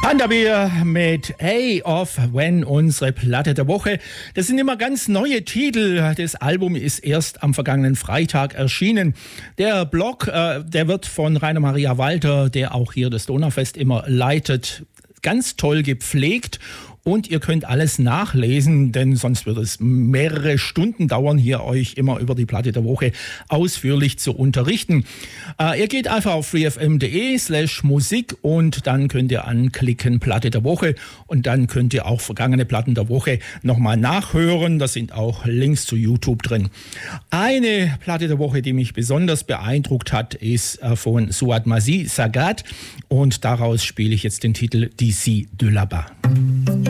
Underbeer mit A of When, unsere Platte der Woche. Das sind immer ganz neue Titel. Das Album ist erst am vergangenen Freitag erschienen. Der Blog, der wird von Rainer Maria Walter, der auch hier das Donaufest immer leitet, ganz toll gepflegt. Und ihr könnt alles nachlesen, denn sonst wird es mehrere Stunden dauern, hier euch immer über die Platte der Woche ausführlich zu unterrichten. Ihr geht einfach auf freefm.de/Musik und dann könnt ihr anklicken Platte der Woche und dann könnt ihr auch vergangene Platten der Woche nochmal nachhören. Da sind auch Links zu YouTube drin. Eine Platte der Woche, die mich besonders beeindruckt hat, ist von Souad Masih Sagat und daraus spiele ich jetzt den Titel D'ici de là-bas.